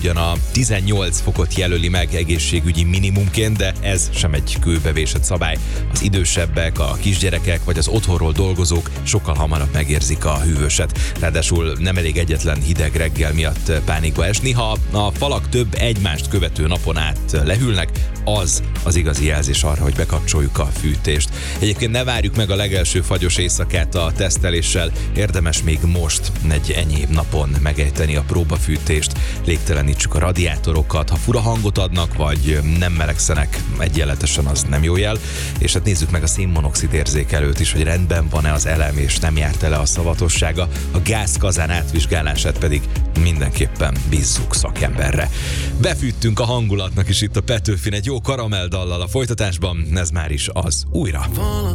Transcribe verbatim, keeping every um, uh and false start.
Ugyan a tizennyolc fokot jelöli meg egészségügyi minimumként, de ez sem egy kőbevésett szabály. Az idősebbek, a kisgyerekek vagy az otthonról dolgozók sokkal hamarabb megérzik a hűvöset. Ráadásul nem elég egyetlen hideg reggel miatt pánikba esni. Ha a falak több egymást követő napon át lehűlnek, az az igazi jelzés arra, hogy bekapcsoljuk a fűtést. Egyébként ne várjuk meg a legelső fagyos éjszakát a teszteléssel, érdemes még most egy enyhébb napon megejteni a próbafűtést, légtelenítsük a radiátorokat, ha fura hangot adnak, vagy nem melegszenek egyenletesen, az nem jó jel, és hát nézzük meg a szénmonoxid érzékelőt is, hogy rendben van-e az elem, és nem járt el a szavatossága, a gázkazán átvizsgálását pedig mindenképpen bízzuk szakemberre. Befűttünk a hangulatnak is itt a Petőfin egy jó karamelldallal a folytatásban, ez már is az újra.